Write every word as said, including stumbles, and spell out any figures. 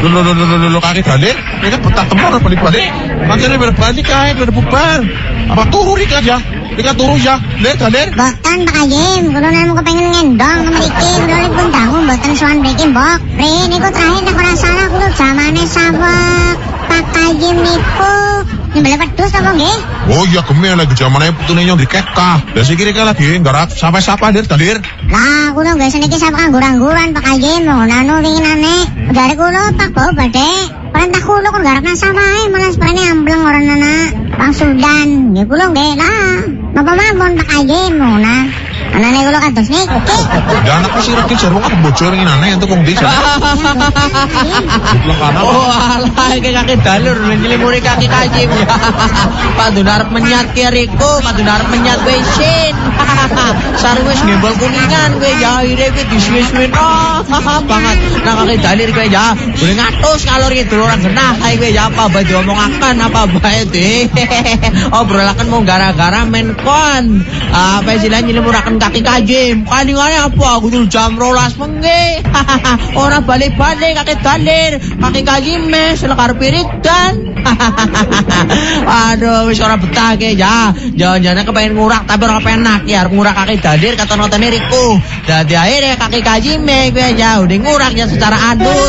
Lolo lolo lolo lolo kaki dalir. Ini kan petak temor balik-balik. Makanya berbalik kae berbubar. Apa turu rik aja? Ika turu ya. Lir dalir. Boten Pak Kajim, kulo nemu kepengen ngendong mriki, kulo pun dangu mboten sowan mriki, Mbok. Pri niku terakhir nek ora salah kulo zamane sawek Pak Kajim niku nyembelih wedhus apa nggih? Oh iya gemel lagi zamane putune nyong dikekah. Lah sikire lagi nggarap sampai sapa lir dalir. Lah kulo nggih seniki sapa kanggo-angguran Pak Kajim, ngono winginane. Dari kulo Pak Bau badhe perintah kulo kon garapna samae malah seprene ambleng ora ana Bang Suldan. Nggih kulo nggih lah. Napa mawon Pak Kajim ngono. Anane kulo kados niku. Ya anakku sing regi jar wong bojo winginane entuk wong ndi jar. Oh alah iki kaki dalur nyelimuri kaki Kajim. Padun arep menyat ki riku, padun arep menyat wesin. Sarung wis ngembol kuningan kowe ya ire kowe disuwe-suwe banget. Nang kaki dalir kowe ya. Boleh ngatus kalor kidul ora genah kae kowe ya apa bae diomongaken apa bae de. Obrolaken mung gara-gara men kon. Apa istilahnya nyelimuraken kaki Kajim. Kandingane apa aku dulu jam rolas mengge. Ora balik-balik kaki dalir. Kaki Kajim mes lekar piritan. Aduh wis ora betah ke ya. Jangan-jangan kepengen ngurak tapi ora penak ya ngurak kaki dalir kata notene riku. Dadi akhirnya kaki Kajim kowe ya udah ngurak ya secara adil.